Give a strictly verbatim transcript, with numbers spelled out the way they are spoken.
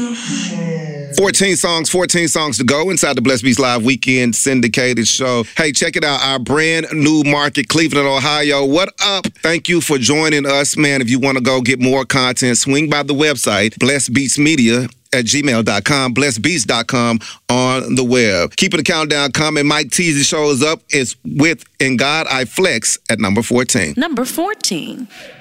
fourteen songs, fourteen songs to go inside the Blessed Beats Live Weekend syndicated show. Hey, check it out. Our brand new market, Cleveland, Ohio. What up? Thank you for joining us, man. If you want to go get more content, swing by the website, Blessed Beats Media at gmail dot com, blessed beats dot com on the web. Keeping the countdown coming. Mike Teasy shows up. It's with In God I Flex at number fourteen. Number fourteen.